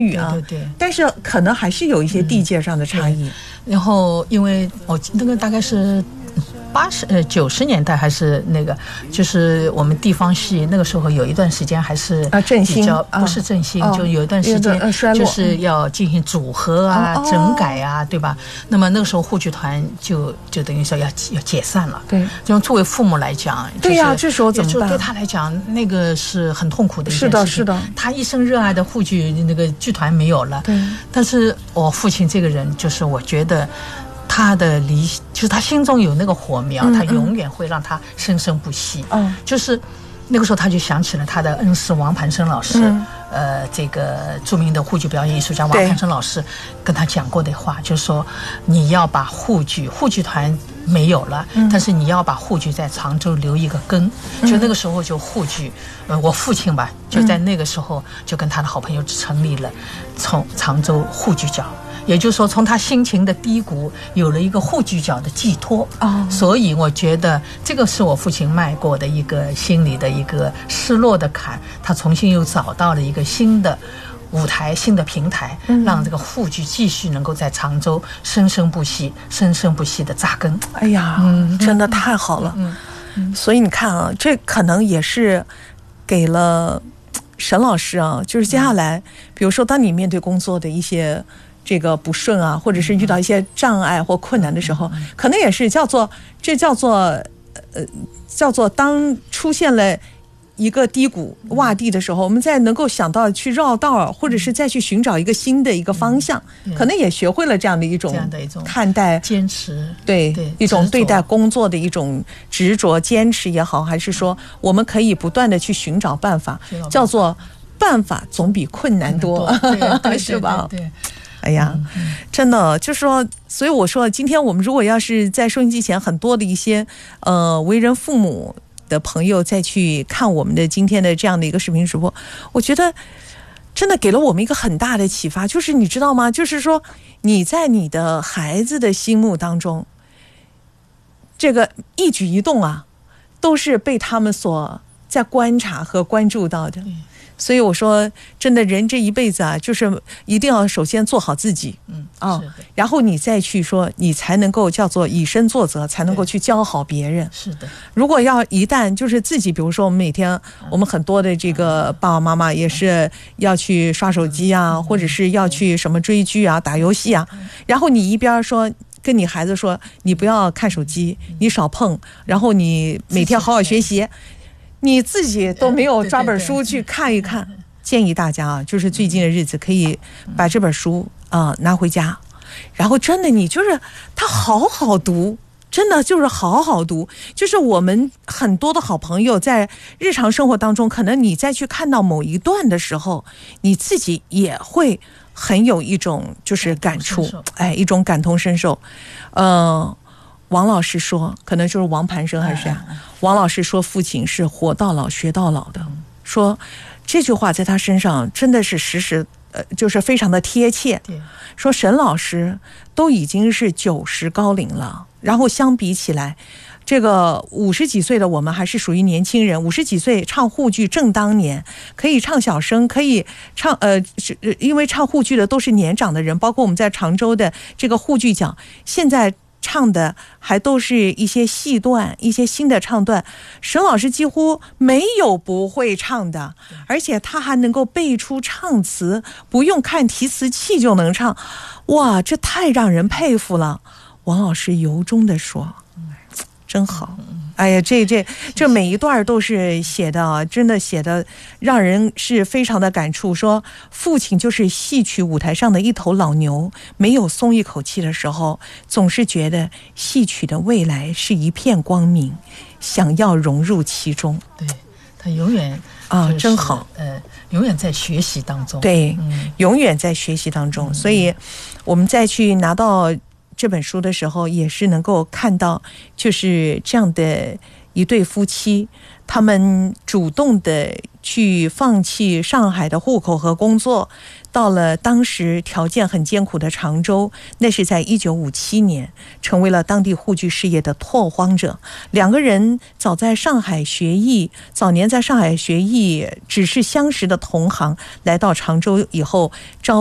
对对，但是可能还是有一些地界上的差异。 然后因为我那个大概是90年代还是那个，就是我们地方戏那个时候有一段时间还是振兴， 不是振兴，就有一段时间就是要进行组合啊、整改啊，对吧？那么那个时候沪剧团就等于说要解散了。 对， 就作为父母来讲， 对呀，这时候怎么办？ 对他来讲，那个是很痛苦的一件事情。 是的， 他一生热爱的沪剧那个剧团没有了。 对， 但是我父亲这个人，就是我觉得。他的就是他心中有那个火苗，他永远会让他生生不息。就是那个时候他就想起了他的恩师王盘生老师，这个著名的沪剧表演艺术家王盘生老师跟他讲过的话，就是说你要把沪剧团没有了，但是你要把沪剧在常州留一个根。就那个时候就沪剧，我父亲吧，就在那个时候就跟他的好朋友成立了常州沪剧角。也就是说，从他心情的低谷有了一个沪剧角的寄托。所以我觉得这个是我父亲迈过的一个心里的一个失落的坎，他重新又找到了一个新的舞台、新的平台，让这个沪剧继续能够在常州生生不息的扎根。 哎呀，真的太好了。所以你看啊，这可能也是给了沈老师啊，就是接下来，比如说当你面对工作的一些这个不顺啊，或者是遇到一些障碍或困难的时候，可能也是叫做当出现了一个低谷洼地的时候，我们再能够想到去绕道，或者是再去寻找一个新的一个方向，可能也学会了这样的一种看待坚持，对一种对待工作的一种执着坚持也好，还是说我们可以不断的去寻找办法，叫做办法总比困难多，是吧？对。哎呀，真的就是说，所以我说今天我们如果要是在收音机前很多的一些为人父母的朋友再去看我们的今天的这样的一个视频直播，我觉得真的给了我们一个很大的启发，就是你知道吗，就是说你在你的孩子的心目当中，这个一举一动啊都是被他们所在观察和关注到的。所以我说真的，人这一辈子啊，就是一定要首先做好自己，然后你再去说，你才能够叫做以身作则，才能够去教好别人。是的，如果要一旦就是自己，比如说我们每天我们很多的这个爸爸妈妈也是要去刷手机啊，或者是要去什么追剧啊、打游戏啊，然后你一边说跟你孩子说你不要看手机，你少碰，然后你每天好好学习，你自己都没有抓本书去看一看。建议大家啊，就是最近的日子可以把这本书拿回家，然后真的你就是它好好读，真的就是好好读。就是我们很多的好朋友在日常生活当中，可能你再去看到某一段的时候，你自己也会很有一种就是感触，一种感同身受。王老师说，可能就是王盘生还是王老师说，父亲是活到老学到老的，说这句话在他身上真的是就是非常的贴切。说沈老师都已经是90高龄了，然后相比起来，这个50几岁的我们还是属于年轻人，50几岁唱沪剧正当年，可以唱小生，可以唱因为唱沪剧的都是年长的人，包括我们在常州的这个沪剧角，现在唱的还都是一些戏段，一些新的唱段。沈老师几乎没有不会唱的，而且他还能够背出唱词，不用看提词器就能唱。哇，这太让人佩服了。王老师由衷地说，真好。哎呀，这每一段都是写的，真的写的让人是非常的感触。说父亲就是戏曲舞台上的一头老牛，没有松一口气的时候，总是觉得戏曲的未来是一片光明，想要融入其中。对，他永远真好，永远在学习当中。对，永远在学习当中。所以我们再去拿到这本书的时候，也是能够看到就是这样的一对夫妻，他们主动的去放弃上海的户口和工作， 到了当时条件很艰苦的常州，那是在1957年，成为了当地沪剧事业的拓荒者。两个人早在上海学艺，早年在上海学艺，只是相识的同行，来到常州以后，